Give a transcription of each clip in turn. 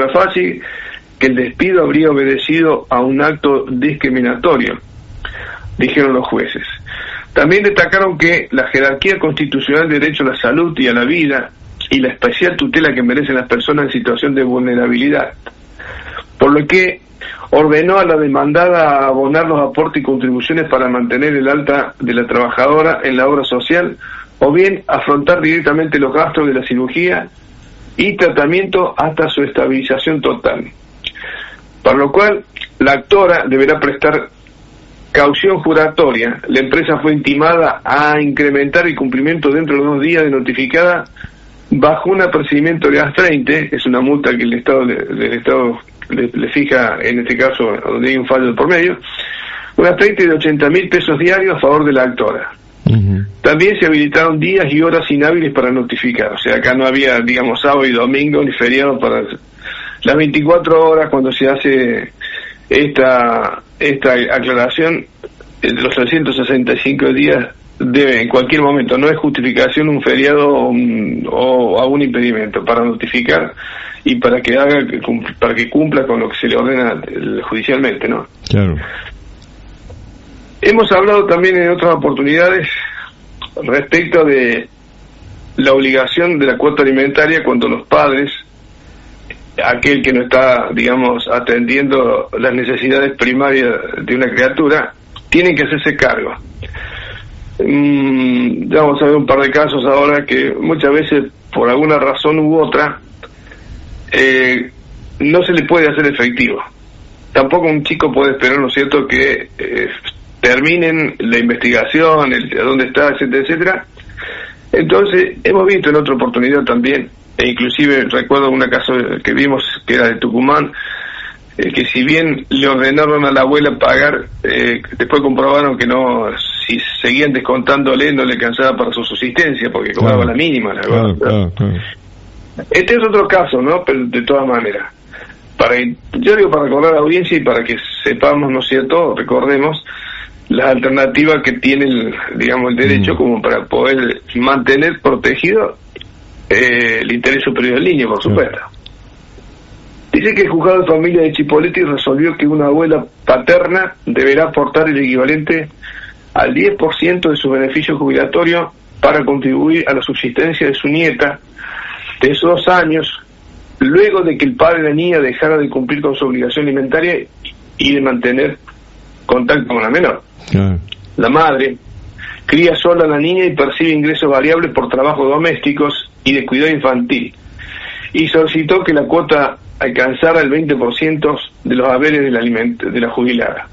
más fácil que el despido habría obedecido a un acto discriminatorio, dijeron los jueces. También destacaron que la jerarquía constitucional del derecho a la salud y a la vida y la especial tutela que merecen las personas en situación de vulnerabilidad, por lo que ordenó a la demandada abonar los aportes y contribuciones para mantener el alta de la trabajadora en la obra social, o bien afrontar directamente los gastos de la cirugía y tratamiento hasta su estabilización total. Para lo cual, la actora deberá prestar caución juratoria. La empresa fue intimada a incrementar el cumplimiento dentro de los 2 días de notificada bajo un apercibimiento de AS30, es una multa que el Estado le fija, en este caso, donde hay un fallo por medio, un AS30 de 80.000 pesos diarios a favor de la actora. Uh-huh. También se habilitaron días y horas inhábiles para notificar, o sea, acá no había, digamos, sábado y domingo ni feriado para las 24 horas cuando se hace esta aclaración. De los 365 días debe, en cualquier momento, no es justificación un feriado o algún impedimento, para notificar y para que cumpla con lo que se le ordena judicialmente, ¿no? Claro. Hemos hablado también en otras oportunidades respecto de la obligación de la cuota alimentaria cuando los padres, aquel que no está, digamos, atendiendo las necesidades primarias de una criatura, tienen que hacerse cargo. Ya vamos a ver un par de casos ahora que muchas veces, por alguna razón u otra, no se le puede hacer efectivo. Tampoco un chico puede esperar, ¿no es cierto?, que terminen la investigación, a dónde está, etcétera, etcétera. Entonces, hemos visto en otra oportunidad también, e inclusive recuerdo un caso que vimos que era de Tucumán, que si bien le ordenaron a la abuela pagar, después comprobaron que no, si seguían descontándole no le alcanzaba para su subsistencia porque cobraba la mínima. Claro. Este es otro caso, ¿no? Pero de todas maneras, yo digo para recordar a la audiencia y para que sepamos, ¿no es cierto?, recordemos las alternativas que tiene el derecho como para poder mantener protegido el interés superior del niño, por supuesto. Dice que el juzgado de familia de Chipoleti resolvió que una abuela paterna deberá aportar el equivalente al 10% de su beneficio jubilatorio para contribuir a la subsistencia de su nieta de esos 2 años, luego de que el padre de la niña dejara de cumplir con su obligación alimentaria y de mantener contacto con la menor. La madre cría sola a la niña y percibe ingresos variables por trabajos domésticos y de cuidado infantil, y solicitó que la cuota alcanzara el 20% de los haberes de la jubilada.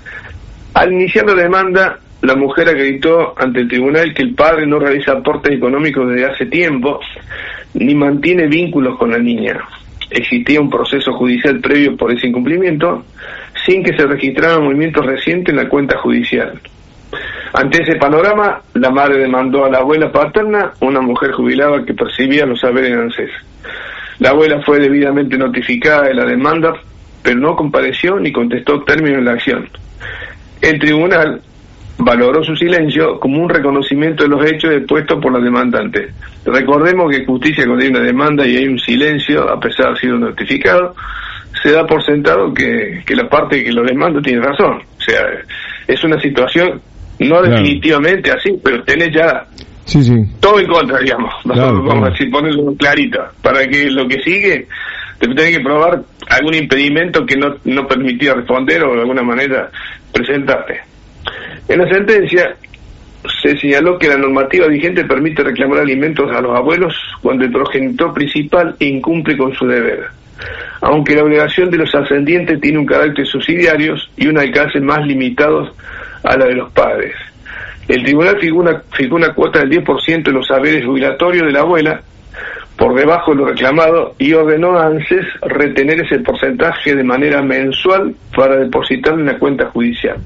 Al iniciar la demanda, la mujer acreditó ante el tribunal que el padre no realiza aportes económicos desde hace tiempo, ni mantiene vínculos con la niña. Existía un proceso judicial previo por ese incumplimiento, sin que se registraran movimientos recientes en la cuenta judicial. Ante ese panorama, la madre demandó a la abuela paterna, una mujer jubilada que percibía los saberes en ANSES. La abuela fue debidamente notificada de la demanda, pero no compareció ni contestó término en la acción. El tribunal valoró su silencio como un reconocimiento de los hechos expuestos por la demandante. Recordemos que justicia, cuando hay una demanda y hay un silencio, a pesar de haber sido notificado, se da por sentado que la parte que lo demanda tiene razón. O sea, es una situación no definitivamente así, pero tenés ya todo en contra, digamos. Vamos a decir, ponerlo clarito, para que lo que sigue te tenés que probar algún impedimento que no permitía responder o de alguna manera presentarte. En la sentencia se señaló que la normativa vigente permite reclamar alimentos a los abuelos cuando el progenitor principal incumple con su deber, aunque la obligación de los ascendientes tiene un carácter subsidiario y un alcance más limitado a la de los padres. El tribunal fijó una cuota del 10% de los haberes jubilatorios de la abuela, por debajo de lo reclamado, y ordenó a ANSES retener ese porcentaje de manera mensual para depositarlo en la cuenta judicial.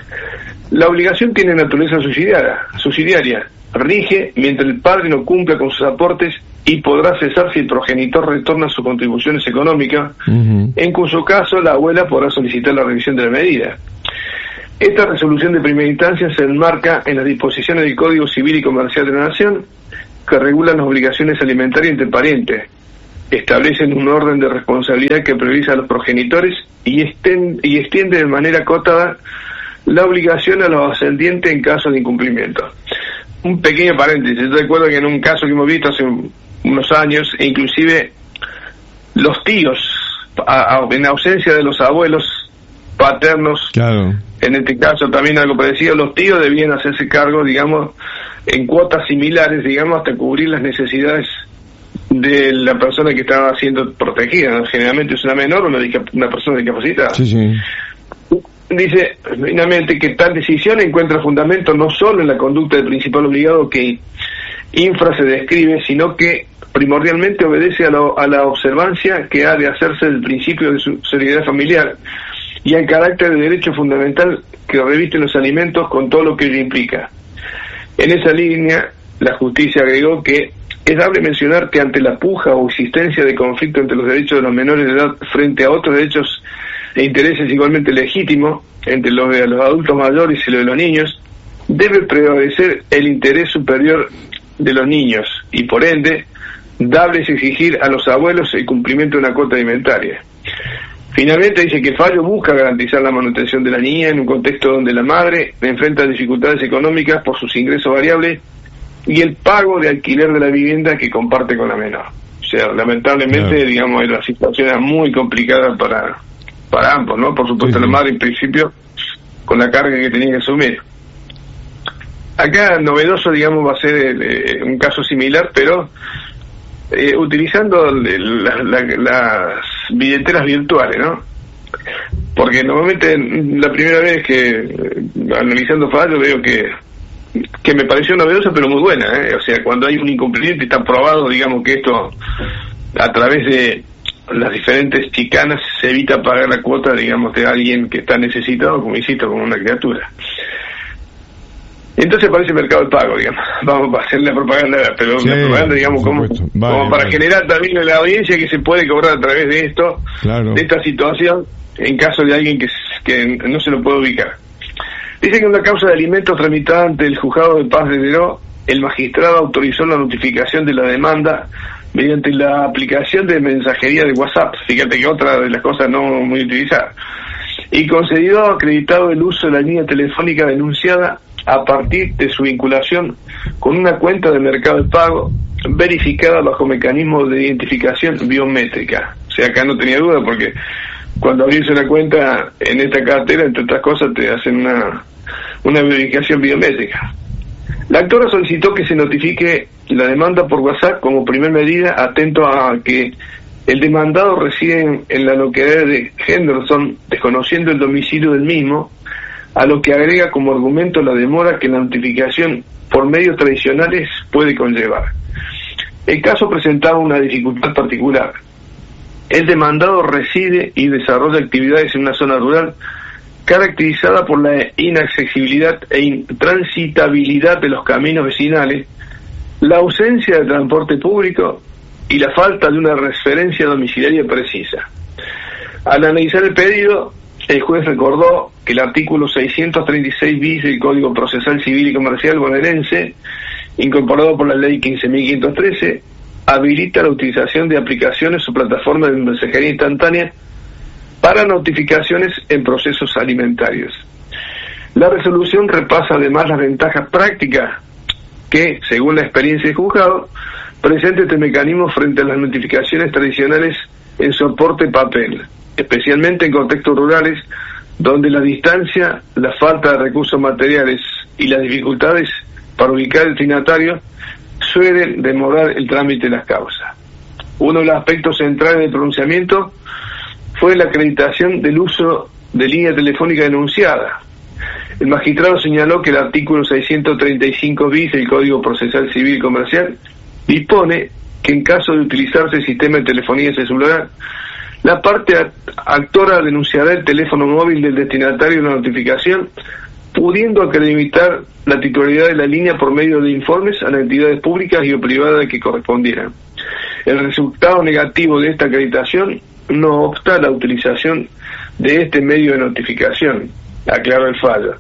La obligación tiene naturaleza subsidiaria, rige mientras el padre no cumpla con sus aportes y podrá cesar si el progenitor retorna sus contribuciones económicas, en cuyo caso la abuela podrá solicitar la revisión de la medida. Esta resolución de primera instancia se enmarca en las disposiciones del Código Civil y Comercial de la Nación, que regulan las obligaciones alimentarias entre parientes, establecen un orden de responsabilidad que prioriza a los progenitores y extiende de manera acotada la obligación a los ascendientes en caso de incumplimiento. Un pequeño paréntesis, yo recuerdo que en un caso que hemos visto hace unos años, e inclusive los tíos, en ausencia de los abuelos paternos, claro, en este caso también algo parecido, los tíos debían hacerse cargo, digamos, en cuotas similares, digamos, hasta cubrir las necesidades de la persona que estaba siendo protegida, ¿no? Generalmente es una menor o una persona discapacitada. Sí, sí. Dice finalmente que tal decisión encuentra fundamento no solo en la conducta del principal obligado que infra se describe, sino que primordialmente obedece a la observancia que ha de hacerse del principio de su solidaridad familiar y al carácter de derecho fundamental que revisten los alimentos con todo lo que ello implica. En esa línea, la justicia agregó que es dable mencionar que ante la puja o existencia de conflicto entre los derechos de los menores de edad frente a otros derechos e intereses igualmente legítimos, entre los de los adultos mayores y los de los niños, debe prevalecer el interés superior de los niños y por ende dable es exigir a los abuelos el cumplimiento de una cuota alimentaria. Finalmente dice que el fallo busca garantizar la manutención de la niña en un contexto donde la madre enfrenta dificultades económicas por sus ingresos variables y el pago de alquiler de la vivienda que comparte con la menor. O sea, lamentablemente, claro, digamos, la situación es muy complicada para ambos, ¿no? Por supuesto, sí, la madre en principio con la carga que tenía que asumir. Acá novedoso, digamos, va a ser un caso similar, pero utilizando las billeteras virtuales, ¿no? Porque normalmente la primera vez que analizando fallos veo que me pareció novedosa pero muy buena, ¿eh? O sea, cuando hay un incumplimiento y está probado, digamos, que esto a través de las diferentes chicanas se evita pagar la cuota, digamos, de alguien que está necesitado, como insisto, como una criatura. Entonces parece mercado de pago, digamos. Vamos a hacer la propaganda, pero sí, la propaganda, digamos, como para generar también en la audiencia que se puede cobrar a través de esto, claro, de esta situación, en caso de alguien que no se lo puede ubicar. Dice que en una causa de alimentos tramitada ante el juzgado de paz de Deró, el magistrado autorizó la notificación de la demanda mediante la aplicación de mensajería de WhatsApp, fíjate que otra de las cosas no muy utilizadas, y concedió acreditado el uso de la línea telefónica denunciada a partir de su vinculación con una cuenta de mercado de pago verificada bajo mecanismos de identificación biométrica. O sea, acá no tenía duda porque cuando abrís una cuenta en esta cartera, entre otras cosas, te hacen una verificación biométrica. La actora solicitó que se notifique la demanda por WhatsApp como primer medida, atento a que el demandado reside en la localidad de Henderson, desconociendo el domicilio del mismo, a lo que agrega como argumento la demora que la notificación por medios tradicionales puede conllevar. El caso presentaba una dificultad particular. El demandado reside y desarrolla actividades en una zona rural caracterizada por la inaccesibilidad e intransitabilidad de los caminos vecinales, la ausencia de transporte público y la falta de una referencia domiciliaria precisa. Al analizar el pedido, el juez recordó que el artículo 636 bis del Código Procesal Civil y Comercial bonaerense, incorporado por la Ley 15.513, habilita la utilización de aplicaciones o plataformas de mensajería instantánea para notificaciones en procesos alimentarios. La resolución repasa además las ventajas prácticas que, según la experiencia del juzgado, presenta este mecanismo frente a las notificaciones tradicionales en soporte papel, especialmente en contextos rurales donde la distancia, la falta de recursos materiales y las dificultades para ubicar el destinatario suelen demorar el trámite de las causas. Uno de los aspectos centrales del pronunciamiento fue la acreditación del uso de línea telefónica denunciada. El magistrado señaló que el artículo 635 bis del Código Procesal Civil y Comercial dispone que en caso de utilizarse el sistema de telefonía celular, la parte actora denunciará el teléfono móvil del destinatario de la notificación, pudiendo acreditar la titularidad de la línea por medio de informes a las entidades públicas y o privadas que correspondieran. El resultado negativo de esta acreditación no obsta a la utilización de este medio de notificación, aclaró el fallo.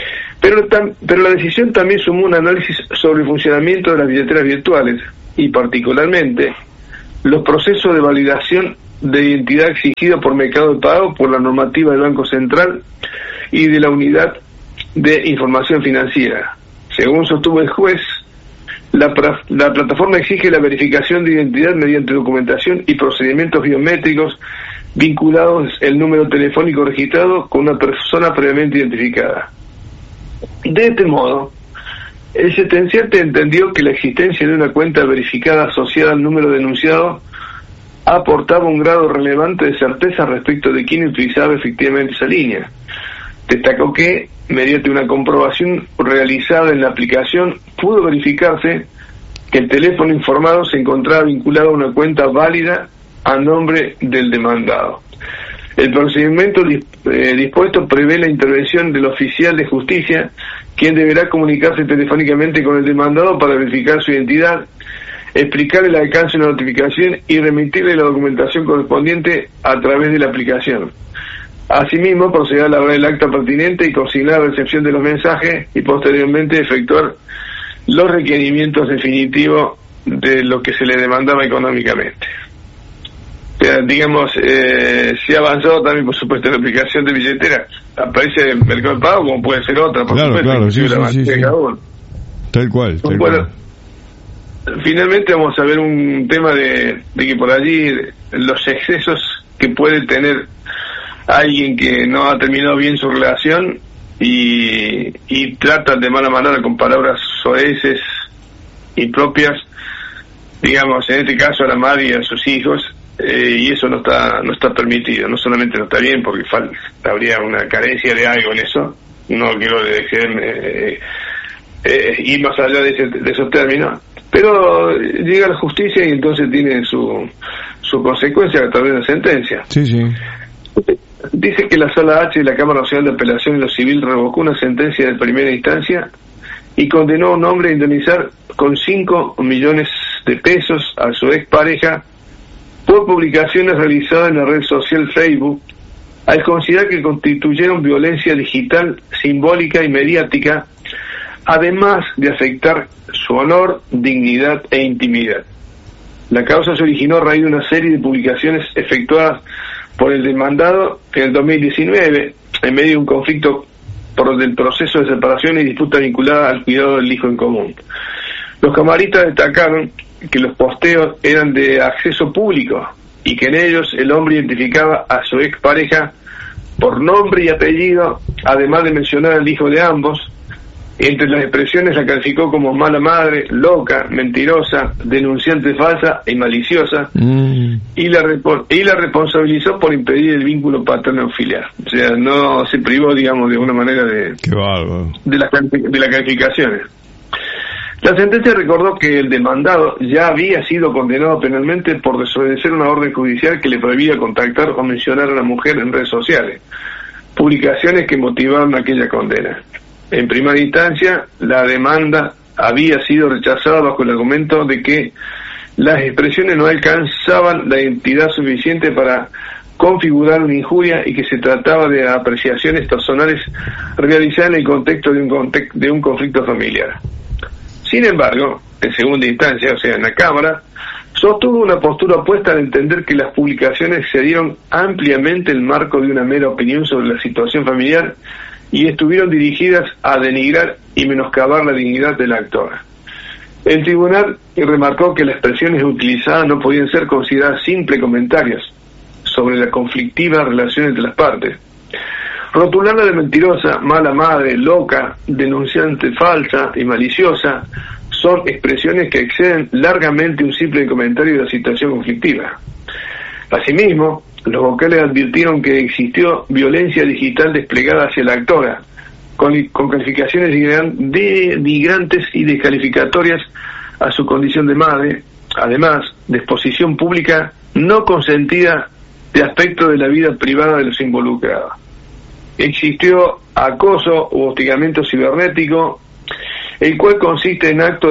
Pero la decisión también sumó un análisis sobre el funcionamiento de las billeteras virtuales y particularmente los procesos de validación de identidad exigidos por Mercado de Pago por la normativa del Banco Central y de la Unidad de Información Financiera. Según sostuvo el juez, la plataforma exige la verificación de identidad mediante documentación y procedimientos biométricos vinculados al número telefónico registrado con una persona previamente identificada. De este modo, el sentenciante entendió que la existencia de una cuenta verificada asociada al número denunciado aportaba un grado relevante de certeza respecto de quién utilizaba efectivamente esa línea. Destacó que, mediante una comprobación realizada en la aplicación, pudo verificarse que el teléfono informado se encontraba vinculado a una cuenta válida a nombre del demandado. El procedimiento dispuesto prevé la intervención del oficial de justicia, quien deberá comunicarse telefónicamente con el demandado para verificar su identidad, explicarle el alcance de la notificación y remitirle la documentación correspondiente a través de la aplicación. Asimismo, procederá a elaborar el acta pertinente y consignar la recepción de los mensajes y posteriormente efectuar los requerimientos definitivos de lo que se le demandaba económicamente. O sea, digamos, se ha avanzado también, por supuesto, en la aplicación de billetera. Aparece el Mercado de Pago como puede ser otra, por supuesto. Claro, sí. Tal cual. Bueno, finalmente vamos a ver un tema de que por allí los excesos que puede tener alguien que no ha terminado bien su relación y trata de mala manera con palabras soeces y propias, digamos, en este caso a la madre y a sus hijos, y eso no está permitido. No solamente no está bien porque habría una carencia de algo en eso, no quiero ir más allá de esos términos, pero llega a la justicia y entonces tiene su consecuencia a través de la sentencia. Sí. Dice que la Sala H de la Cámara Nacional de Apelación en lo Civil revocó una sentencia de primera instancia y condenó a un hombre a indemnizar con 5 millones de pesos a su expareja por publicaciones realizadas en la red social Facebook, al considerar que constituyeron violencia digital, simbólica y mediática, además de afectar su honor, dignidad e intimidad. La causa se originó a raíz de una serie de publicaciones efectuadas por el demandado en el 2019, en medio de un conflicto del proceso de separación y disputa vinculada al cuidado del hijo en común. Los camaristas destacaron que los posteos eran de acceso público y que en ellos el hombre identificaba a su expareja por nombre y apellido, además de mencionar al hijo de ambos. Entre las expresiones la calificó como mala madre, loca, mentirosa, denunciante falsa y maliciosa, y la responsabilizó por impedir el vínculo paterno filial. O sea, no se privó, digamos, de alguna manera de las calificaciones. La sentencia recordó que el demandado ya había sido condenado penalmente por desobedecer una orden judicial que le prohibía contactar o mencionar a la mujer en redes sociales, publicaciones que motivaron aquella condena. En primera instancia, la demanda había sido rechazada bajo el argumento de que las expresiones no alcanzaban la entidad suficiente para configurar una injuria y que se trataba de apreciaciones personales realizadas en el contexto de un conflicto familiar. Sin embargo, en segunda instancia, o sea, en la Cámara, sostuvo una postura opuesta al entender que las publicaciones se dieron ampliamente el marco de una mera opinión sobre la situación familiar y estuvieron dirigidas a denigrar y menoscabar la dignidad del actor. El tribunal remarcó que las expresiones utilizadas no podían ser consideradas simples comentarios sobre la conflictiva relación entre las partes. Rotularla de mentirosa, mala madre, loca, denunciante falsa y maliciosa son expresiones que exceden largamente un simple comentario de la situación conflictiva. Asimismo, los vocales advirtieron que existió violencia digital desplegada hacia la actora, con calificaciones denigrantes y descalificatorias a su condición de madre, además de exposición pública no consentida de aspectos de la vida privada de los involucrados. Existió acoso u hostigamiento cibernético, el cual consiste en actos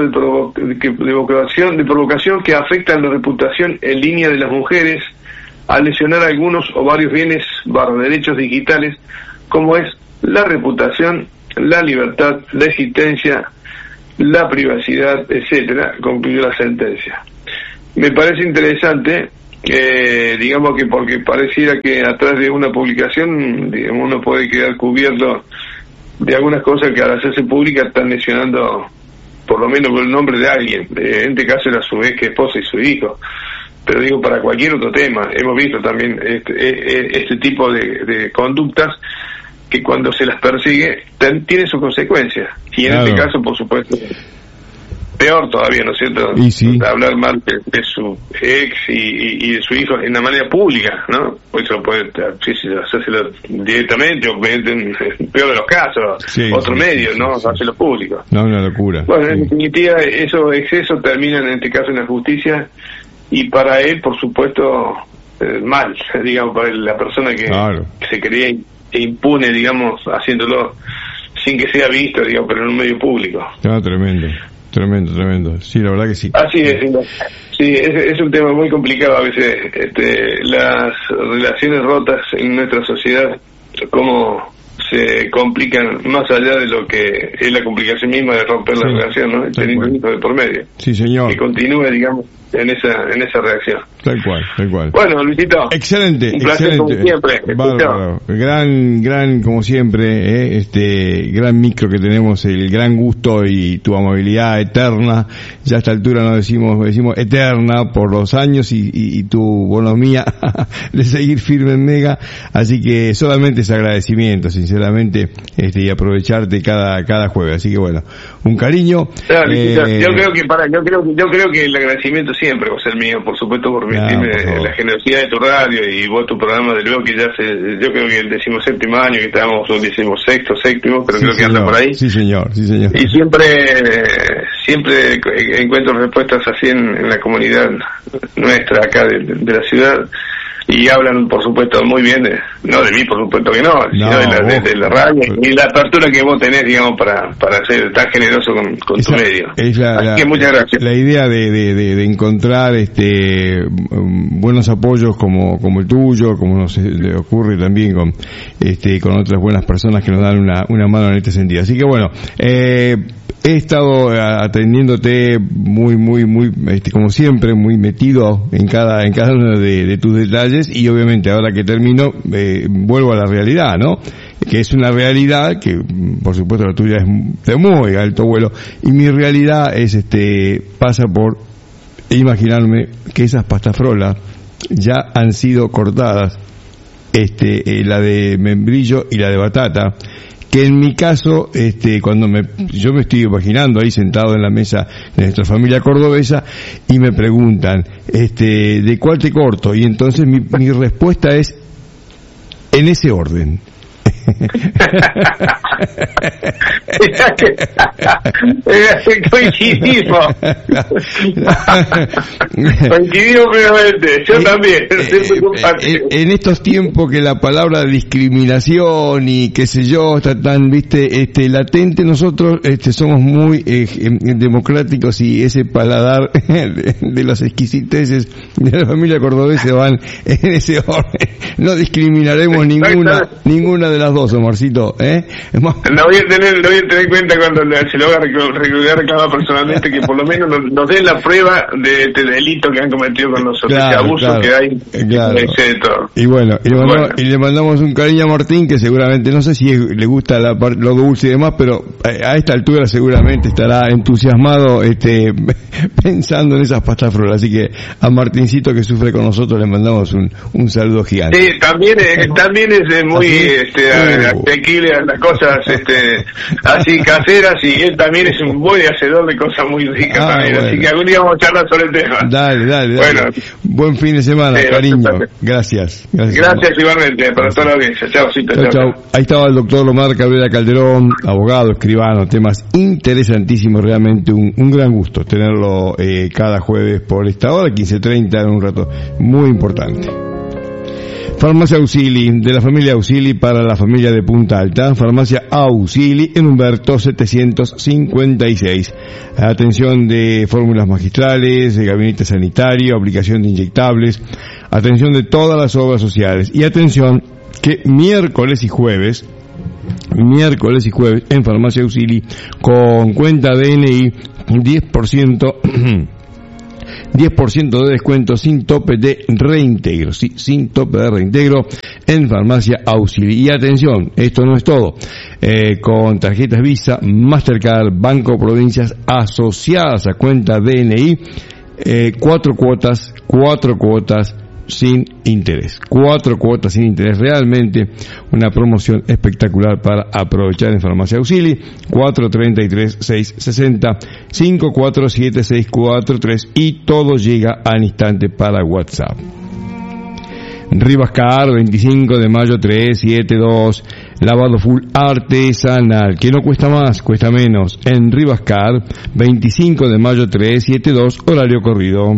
de provocación que afectan la reputación en línea de las mujeres al lesionar algunos o varios bienes derechos digitales, como es la reputación, la libertad, la existencia, la privacidad, etcétera, concluyó la sentencia. me parece interesante, digamos que porque pareciera que atrás de una publicación, digamos, uno puede quedar cubierto de algunas cosas que al hacerse públicas están lesionando por lo menos el nombre de alguien. En este caso era su ex esposa y su hijo, pero digo, para cualquier otro tema hemos visto también este tipo de conductas que cuando se las persigue tienen sus consecuencias, y en este caso, por supuesto, peor todavía, ¿no es cierto? Y sí. Hablar mal de su ex y de su hijo en la manera pública, ¿no? Pues eso puede hacérselo directamente, o en peor de los casos, otro medio, ¿no? Hacerlo público. No, una locura. Bueno, en definitiva, esos excesos terminan en este caso en la justicia, y para él, por supuesto, mal, digamos, para la persona que se creía impune, digamos, haciéndolo sin que sea visto, digamos, pero en un medio público. No, tremendo. Sí, la verdad que sí. Así es, sí, es un tema muy complicado a veces, las relaciones rotas en nuestra sociedad, cómo se complican más allá de lo que es la complicación misma de romper la relación, ¿no? Teniendo un hijo de por medio. Sí, señor. Que continúe, digamos, en esa reacción. Tal cual. Bueno, Luisito. Excelente. Un placer como siempre. Bárbaro. Gran, como siempre, gran micro que tenemos, el gran gusto y tu amabilidad eterna. Ya a esta altura nos decimos eterna por los años y tu bonomía de seguir firme en Mega. Así que solamente ese agradecimiento, sinceramente, y aprovecharte cada jueves. Así que bueno, un cariño. Claro, yo creo que el agradecimiento siempre va a ser mío, por supuesto, por la generosidad de tu radio y vos tu programa, de luego que yo creo que el 17º año que estábamos, o 16º, séptimo, pero creo que anda por ahí. Sí, señor. Y siempre encuentro respuestas así en la comunidad nuestra acá de la ciudad, y hablan, por supuesto, muy bien no de mí, por supuesto que no, sino de la radio y la apertura que vos tenés, digamos, para ser tan generoso con tu medio. Así que muchas gracias. La idea de encontrar buenos apoyos como el tuyo, como nos le ocurre también con otras buenas personas que nos dan una mano en este sentido. Así que bueno, he estado atendiéndote muy, como siempre, muy metido en cada uno de tus detalles, y obviamente ahora que termino, vuelvo a la realidad, ¿no? Que es una realidad que, por supuesto, la tuya es de muy alto vuelo, y mi realidad es, pasa por imaginarme que esas pastafrolas ya han sido cortadas, la de membrillo y la de batata, que en mi caso, cuando yo me estoy imaginando ahí sentado en la mesa de nuestra familia cordobesa, y me preguntan, ¿de cuál te corto? Y entonces mi respuesta es, en ese orden. Coincidimos plenamente, yo también. En estos tiempos que la palabra discriminación y qué sé yo está tan, latente, nosotros somos muy democráticos, y ese paladar de las exquisiteces de la familia cordobesa van en ese orden. No discriminaremos ninguna de las dos, Omarcito, Lo voy a tener en cuenta cuando se lo voy a reclamar personalmente, que por lo menos nos den la prueba de este delito que han cometido con nosotros, este abuso que hay, todo. Y bueno, y le mandamos un cariño a Martín, que seguramente, no sé si le gusta lo dulce y demás, pero a esta altura seguramente estará entusiasmado pensando en esas pastafrolas. Así que a Martincito, que sufre con nosotros, le mandamos un saludo gigante. Sí, también es muy asequible a las cosas así caseras, y él también es un buen hacedor de cosas muy ricas también. Bueno. Así que algún día vamos a charlar sobre el tema. Dale. Bueno, buen fin de semana, cariño. Gracias igualmente para toda la audiencia. Chao. Ahí estaba el doctor Omar Cabrera Calderón, abogado, escribano, temas interesantísimos, realmente un gran gusto tenerlo cada jueves por esta hora, 15:30, en un rato muy importante. Farmacia Auxili, de la familia Auxili para la familia de Punta Alta. Farmacia Auxili en Humberto 756. Atención de fórmulas magistrales, de gabinete sanitario, aplicación de inyectables, atención de todas las obras sociales. Y atención que miércoles y jueves en Farmacia Auxili, con cuenta DNI, 10% 10% de descuento sin tope de reintegro, sí, sin tope de reintegro en Farmacia Auxili. Y atención, esto no es todo, con tarjetas Visa, Mastercard, Banco Provincias asociadas a cuenta DNI, 4 cuotas sin interés. 4 cuotas sin interés, realmente una promoción espectacular para aprovechar en Farmacia Auxili. 433-660, 547-643 y todo llega al instante para WhatsApp. Rivascar, 25 de mayo 372, lavado full artesanal, que no cuesta más, cuesta menos. En Rivascar, 25 de mayo 372, horario corrido.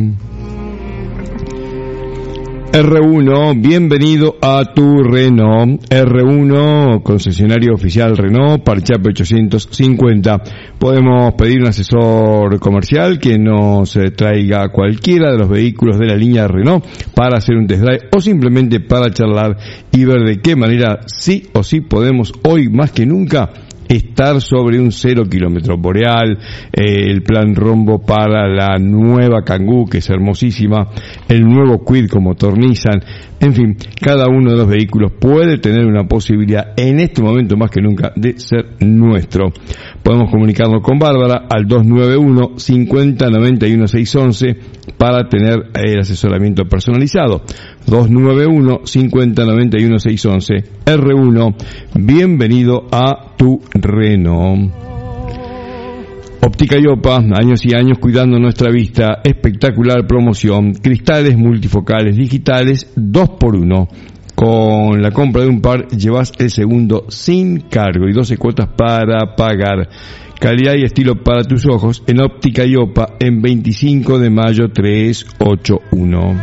R1, bienvenido a tu Renault. R1, concesionario oficial Renault, Parchape 850. Podemos pedir un asesor comercial que nos traiga cualquiera de los vehículos de la línea Renault para hacer un test drive o simplemente para charlar y ver de qué manera sí o sí podemos hoy más que nunca estar sobre un 0 kilómetro Boreal, el plan Rombo para la nueva Kangoo, que es hermosísima, el nuevo Kwid con motor Nissan, en fin, cada uno de los vehículos puede tener una posibilidad en este momento más que nunca de ser nuestro. Podemos comunicarnos con Bárbara al 291 50 91 611 para tener el asesoramiento personalizado. 291 50 91 611. R1, bienvenido a tu Renault. Óptica Iopa, años y años cuidando nuestra vista, espectacular promoción, cristales multifocales digitales 2x1. Con la compra de un par llevas el segundo sin cargo y 12 cuotas para pagar. Calidad y estilo para tus ojos en Óptica Iopa en 25 de mayo 381.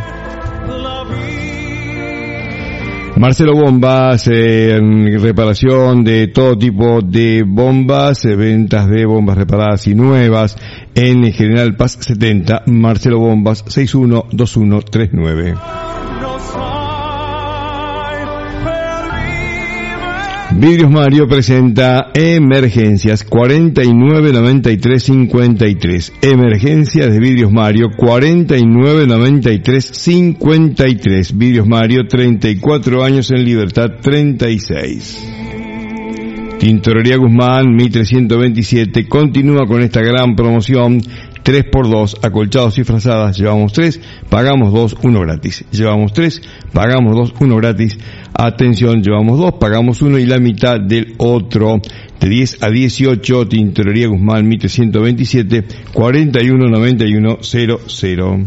Marcelo Bombas, reparación de todo tipo de bombas, ventas de bombas reparadas y nuevas en General Paz 70, Marcelo Bombas 612139. Vidrios Mario presenta Emergencias 499353. Emergencias de Vidrios Mario 499353. Vidrios Mario, 34 años en Libertad 36. Tintorería Guzmán 1327 continúa con esta gran promoción. 3x2, acolchados y frazadas, llevamos 3, pagamos 2, 1 gratis. Llevamos 3, pagamos 2, 1 gratis. Atención, llevamos 2, pagamos 1 y la mitad del otro. De 10 a 18, Tintorería Guzmán 1327, 419100.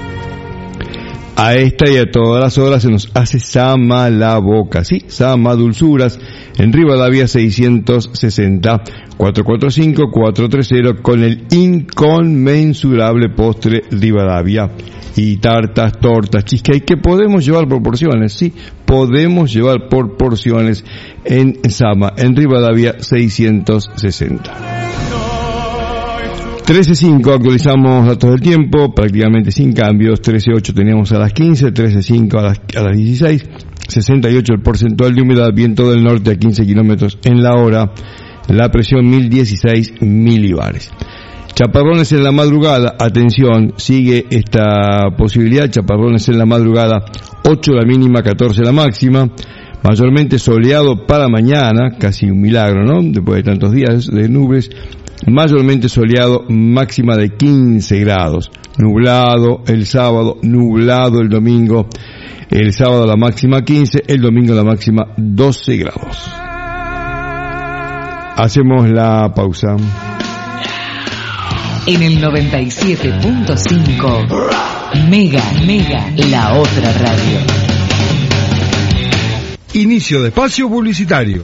A esta y a todas las horas se nos hace Sama la boca, ¿sí? Sama Dulzuras, en Rivadavia 660, 445-430, con el inconmensurable postre Rivadavia. Y tartas, tortas, cheesecake, que podemos llevar por porciones, ¿sí? Podemos llevar por porciones en Sama, en Rivadavia 660. 13.5, actualizamos datos del tiempo, prácticamente sin cambios. 13.8 teníamos a las 15, 13.5 a las 16, 68 el porcentual de humedad, viento del norte a 15 kilómetros en la hora, la presión 1016 milibares. Chaparrones en la madrugada, atención, sigue esta posibilidad, chaparrones en la madrugada, 8 la mínima, 14 la máxima. Mayormente soleado para mañana, casi un milagro, ¿no? Después de tantos días de nubes. Mayormente soleado, máxima de 15 grados. Nublado el sábado, nublado el domingo. El sábado la máxima 15, el domingo la máxima 12 grados. Hacemos la pausa. En el 97.5, Mega, la otra radio. Inicio de espacio publicitario.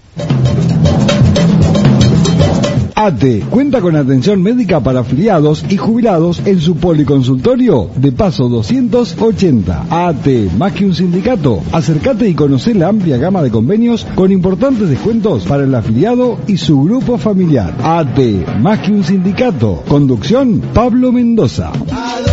ATE cuenta con atención médica para afiliados y jubilados en su policonsultorio de Paso 280. ATE, más que un sindicato, acércate y conoce la amplia gama de convenios con importantes descuentos para el afiliado y su grupo familiar. ATE, más que un sindicato. Conducción, Pablo Mendoza.